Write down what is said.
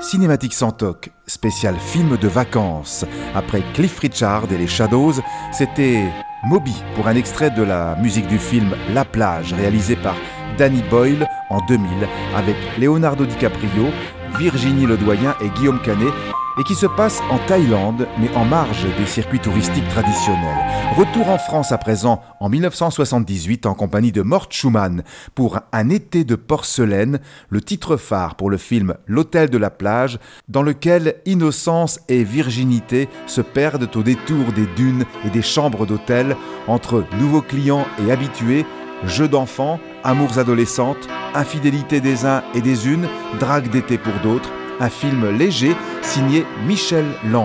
Cinématique sans toc, spécial film de vacances. Après Cliff Richard et les Shadows, c'était Moby pour un extrait de la musique du film La plage, réalisé par Danny Boyle en 2000 avec Leonardo DiCaprio, Virginie Ledoyen et Guillaume Canet, et qui se passe en Thaïlande, mais en marge des circuits touristiques traditionnels. Retour en France à présent, en 1978, en compagnie de Mort Schumann, pour Un été de porcelaine, le titre phare pour le film L'hôtel de la plage, dans lequel innocence et virginité se perdent au détour des dunes et des chambres d'hôtel, entre nouveaux clients et habitués, jeux d'enfants, amours adolescentes, infidélité des uns et des unes, drague d'été pour d'autres. Un film léger signé Michel Lang.